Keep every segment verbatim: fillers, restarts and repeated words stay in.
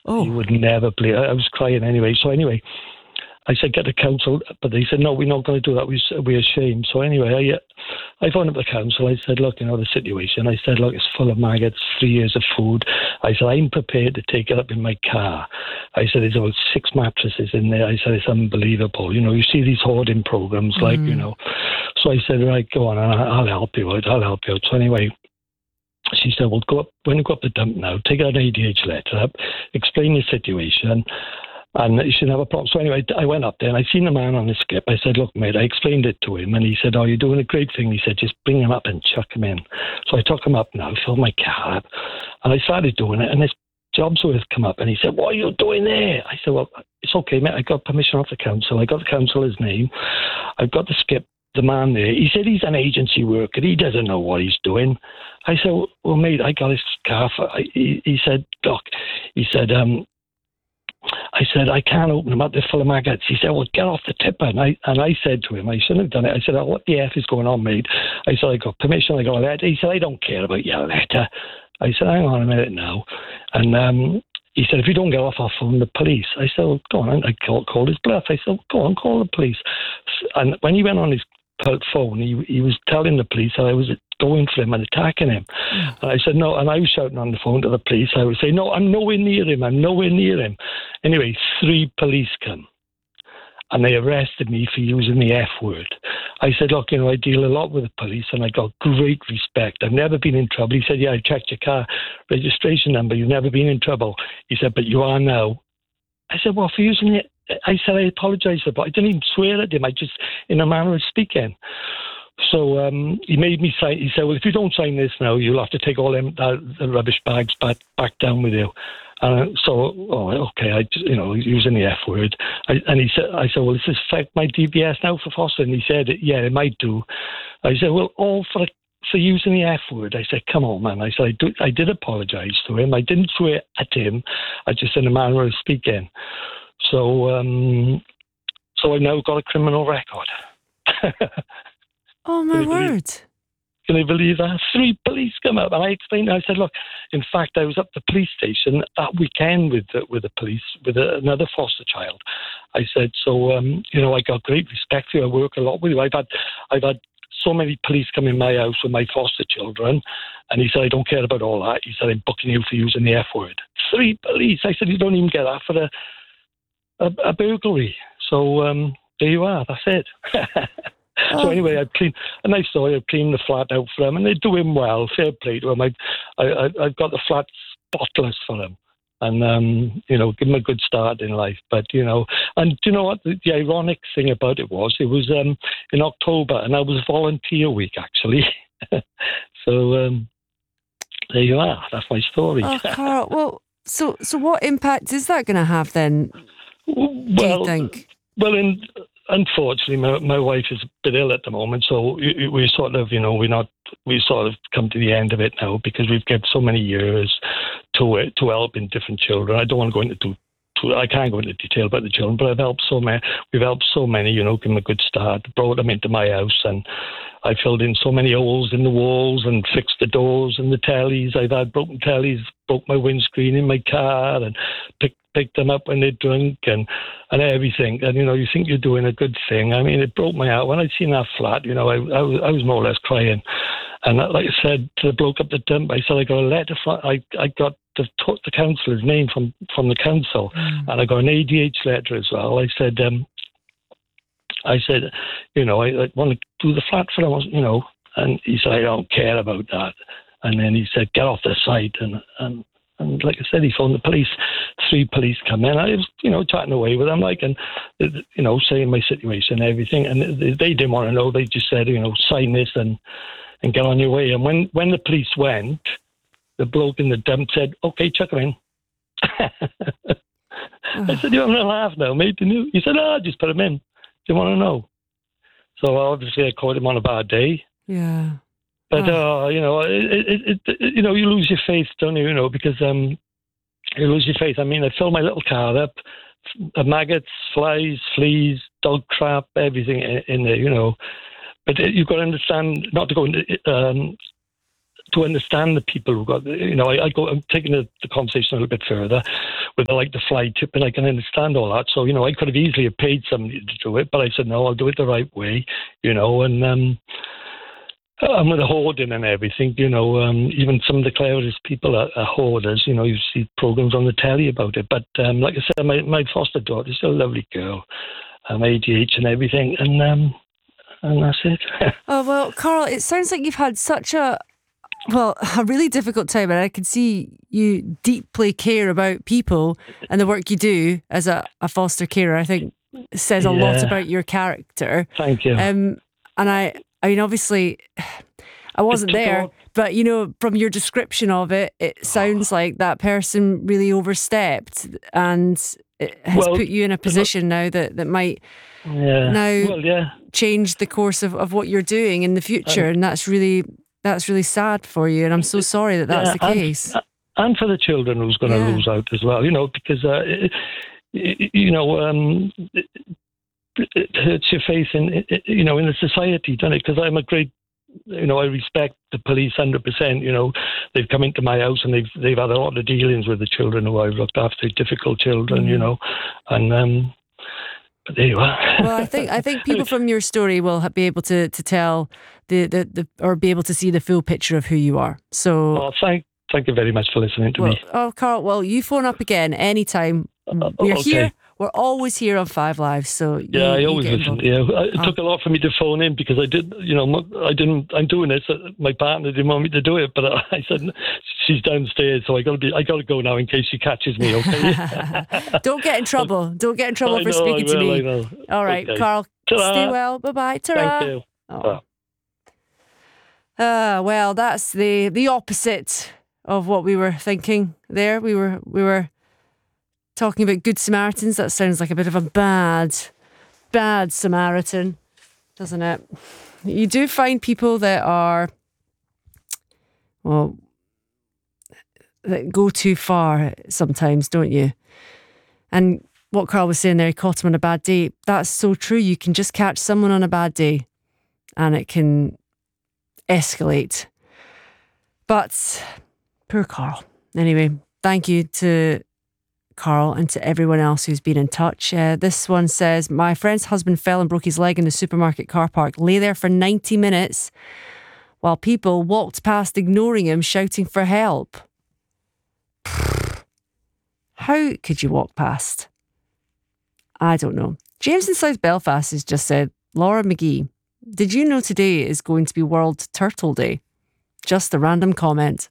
Oh. You would never believe. I, I was crying anyway. So anyway, I said, get the council, but they said, no, we're not going to do that. We, we're ashamed. So anyway, I, I phoned up the council. I said, look, you know, the situation. I said, look, it's full of maggots, three years of food. I said, I'm prepared to take it up in my car. I said, there's about six mattresses in there. I said, it's unbelievable. You know, you see these hoarding programs, mm. like, you know. So I said, right, go on, and I'll help you out. I'll help you out. So anyway, she said, well, go up, when you go up the dump now, take an A D H letter up, explain your situation, and you shouldn't have a problem. So anyway, I went up there and I seen the man on the skip. I said, look, mate, I explained it to him. And he said, oh, you're doing a great thing. He said, just bring him up and chuck him in. So I took him up now, filled my car up, and I started doing it. And this Jobsworth come up and he said, what are you doing there? I said, well, it's okay, mate. I got permission off the council. I got the councillor's name. I've got the skip, the man there. He said he's an agency worker. He doesn't know what he's doing. I said, well, well mate, I got his car. For, he, he said, doc, he said, um, I said, I can't open them up, they're full of maggots. He said, well, get off the tipper. And I and I said to him, I shouldn't have done it. I said, oh, what the F is going on, mate? I said, I got permission, I got a letter. He said, I don't care about your letter. I said, hang on a minute now. And um, he said, if you don't get off, I'll phone the police. I said, well, go on. I called, called his bluff. I said, well, go on, call the police. And when he went on his phone, he, he was telling the police that I was going for him and attacking him. Mm. And I said, no, and I was shouting on the phone to the police. I would say, no, I'm nowhere near him. I'm nowhere near him. Anyway, three police come and they arrested me for using the F word. I said, look, you know, I deal a lot with the police and I got great respect. I've never been in trouble. He said, yeah, I checked your car registration number. You've never been in trouble. He said, but you are now. I said, well, for using it, I said, I apologise for it, but I didn't even swear at him. I just, in a manner of speaking. So um, he made me sign. He said, well, if you don't sign this now, you'll have to take all them uh, the rubbish bags back back down with you. And so, oh, okay, I, you know, using the F word. I, and he said, I said, well, does this affect my D B S now for fostering? And he said, yeah, it might do. I said, well, all for for using the F word. I said, come on, man. I said, I, do, I did apologise to him. I didn't swear at him. I just in a manner of speaking. So, um, so I now got a criminal record. Oh, my word. Believe, can you believe that? Three police come up and I explained, I said, look, in fact, I was up the police station that weekend with the, with the police, with a, another foster child. I said, so, um, you know, I got great respect for you. I work a lot with you. I've had, I've had so many police come in my house with my foster children. And he said, I don't care about all that. He said, I'm booking you for using the F word. Three police. I said, you don't even get that for a, a, a burglary. So, um, there you are. That's it. Oh. So anyway, I clean a nice story. I cleaned the flat out for them, and they're doing well. Fair play to them. I, I, I've got the flat spotless for them, and um, you know, give them a good start in life. But you know, and do you know what? The, the ironic thing about it was, it was um, in October, and I was volunteer week actually. So um, there you are. That's my story. Oh, Carl. Well, so so what impact is that going to have then? Well, do you think? Well, in. Unfortunately, my, my wife is a bit ill at the moment, so we, we sort of, you know, we're not, we sort of come to the end of it now because we've given so many years to it, to helping different children. I don't want to go into too, too, I can't go into detail about the children, but I've helped so many. We've helped so many, you know, give them a good start, brought them into my house, and I filled in so many holes in the walls and fixed the doors and the tellies. I've had broken tellies, broke my windscreen in my car, and picked picked them up when they're drunk and, and everything. And, you know, you think you're doing a good thing. I mean, it broke my heart. When I seen that flat, you know, I, I, was, I was more or less crying. And like I said to the bloke up the dump, I said, I got a letter from, I, I got the, the councillor's name from, from the council, mm. and I got an A D H letter as well. I said, um, I said, you know, I, I want to do the flat for them, you know. And he said, I don't care about that. And then he said, get off the site. And, and, And like I said, he phoned the police. Three police come in. I was, you know, chatting away with them, like, and, you know, saying my situation and everything. And they, they didn't want to know. They just said, you know, sign this and, and get on your way. And when, when the police went, the bloke in the dump said, okay, chuck him in. I said, you're having a laugh now, mate, didn't you? He said, oh, just put him in. Do you want to know? So obviously I caught him on a bad day. Yeah. But, oh. uh, you know, it, it, it, you know, you lose your faith, don't you, you know, because um, you lose your faith. I mean, I filled my little car up, maggots, flies, fleas, dog crap, everything in, in there, you know. But you've got to understand, not to go into, um, to understand the people who got, you know, I, I go, I'm taking the, the conversation a little bit further. with like the fly tipping. I can understand all that. So, you know, I could have easily have paid somebody to do it, but I said, no, I'll do it the right way, you know, and, um, and with the hoarding and everything, you know, um, even some of the cleverest people are, are hoarders. You know, you see programs on the telly about it. But um, like I said, my, my foster daughter is a lovely girl, um, A D H and everything, and um, and that's it. Oh, well, Carl, it sounds like you've had such a, well, a really difficult time, and I can see you deeply care about people, and the work you do as a, a foster carer, I think, says a Yeah. lot about your character. Thank you. Um, and I, I mean, obviously, I wasn't took there, all- but, you know, from your description of it, it sounds like that person really overstepped, and it has Well, put you in a position now that, that might yeah. now Well, yeah. change the course of, of what you're doing in the future, and that's really that's really sad for you, and I'm so sorry that that's Yeah, the and- case. And for the children who's going to Yeah. lose out as well, you know, because, uh, it- it- you know, um, it, it hurts your faith in, it- you know, in the society, doesn't it? Because I'm a great, you know, I respect the police one hundred percent. You know, they've come into my house and they've they've had a lot of dealings with the children who I've looked after, difficult children, Mm-hmm. you know, and um, but there you are. Well, I think I think people from your story will ha- be able to to tell the, the, the or be able to see the full picture of who you are. So, Oh, thank thank you very much for listening to well, me. oh, Carl, well, you phone up again anytime. We're okay. here. We're always here on Five Live. So you, Yeah, I you always get listen. involved. Yeah, it Oh. took a lot for me to phone in because I did, you know, m- I didn't. I'm doing this. uh, My partner didn't want me to do it, but I, I said she's downstairs, so I got to be. I got to go now in case she catches me. Okay. Don't get in trouble. Don't get in trouble I for know, speaking I to will, me. I know. All right, Okay. Carl. Ta-ra. Stay well. Bye bye. Ta-ra. Thank you. Oh. Ta-ra. Ah, well, that's the the opposite of what we were thinking there. We were we were talking about Good Samaritans. That sounds like a bit of a bad, bad Samaritan, doesn't it? You do find people that are, well, that go too far sometimes, don't you? And what Carl was saying there, he caught him on a bad day. That's so true. You can just catch someone on a bad day and it can escalate. But poor Carl. Anyway, thank you to Carl and to everyone else who's been in touch. Uh, this one says, my friend's husband fell and broke his leg in the supermarket car park. Lay there for ninety minutes while people walked past ignoring him, shouting for help. How could you walk past? I don't know. James in South Belfast has just said, Laura McGee, did you know today is going to be World Turtle Day? Just a random comment.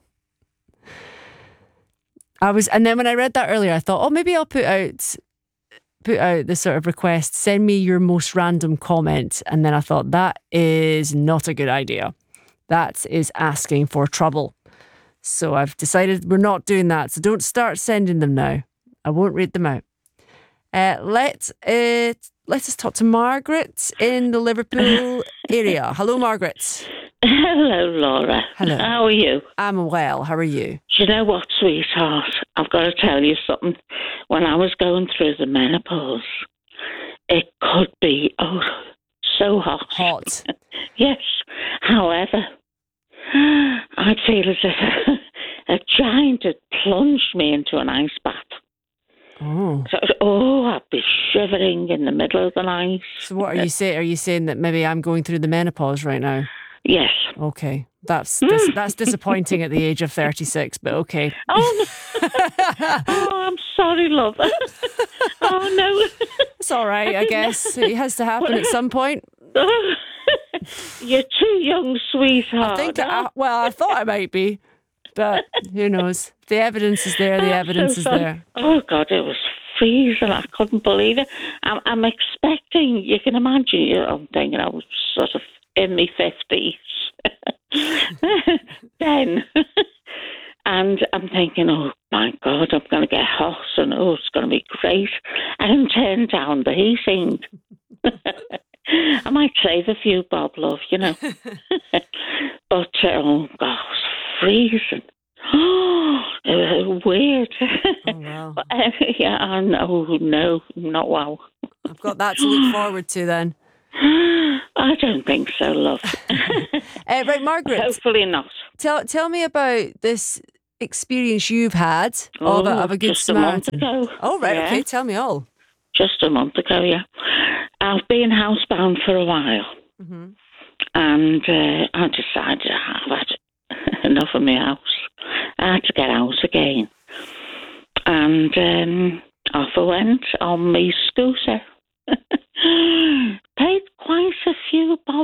I was, and then when I read that earlier, I thought, oh, maybe I'll put out, put out the sort of request, send me your most random comment. And then I thought, that is not a good idea. That is asking for trouble. So I've decided we're not doing that. So don't start sending them now. I won't read them out. Uh, let it. Let us talk to Margaret in the Liverpool area. Hello, Margaret. Hello, Laura. Hello. How are you? I'm well. How are you? Do you know what, sweetheart? I've got to tell you something. When I was going through the menopause, it could be, oh, so hot. Hot. Yes. However, I'd feel as if a giant had plunged me into an ice bath. Oh. So, oh, I'd be shivering in the middle of the night. So what are you saying? Are you saying that maybe I'm going through the menopause right now? Yes. Okay. That's dis- that's disappointing at the age of thirty-six, but okay. Oh, no. Oh, I'm sorry, love. Oh, no. It's all right, I guess. It has to happen at some point. You're too young, sweetheart. I think, I, well, I thought I might be, but who knows? The evidence is there, the evidence is there. Oh, God, it was freezing. I couldn't believe it. I'm, I'm expecting, you can imagine, you know, I'm thinking I was sort of in my fifties then. And I'm thinking, oh, my God, I'm going to get hot and, oh, it's going to be great. I didn't turn down the heating. I might save a few bob, love, you know. But, oh, God, it was freezing. Oh, it was weird. Oh, wow. But, uh, yeah, I know, no, not wow. I've got that to look forward to then. I don't think so, love. Uh, right, Margaret. Hopefully not. Tell tell me about this experience you've had of, a, Oh, of a good just a month Samaritan? ago. Oh, right, Yeah. okay, tell me all. Just a month ago, yeah. I've been housebound for a while, Mm-hmm. and uh, I decided I've had enough of my house. I had to get out again. And um, off I went on my scooter. Paid quite a few bob